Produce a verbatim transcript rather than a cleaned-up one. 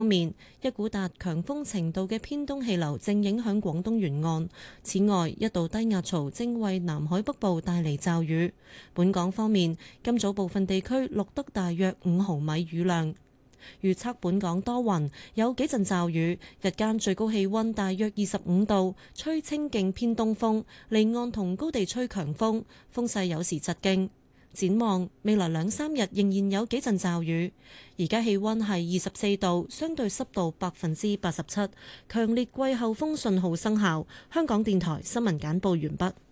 方面，一股達強風程度嘅偏東氣流正影響廣東沿岸。此外，一道低壓槽正為南海北部帶嚟驟雨。本港方面，今早部分地區錄得大約五毫米雨量。預測本港多雲，有幾陣驟雨，日間最高氣溫大約二十五度，吹清勁偏東風，離岸同高地吹強風，風勢有時疾勁。展望未來兩三日仍然有幾陣驟雨。而家氣溫係二十四度，相對濕度百分之八十七，強烈季候風信號生效。香港電台新聞簡報完畢。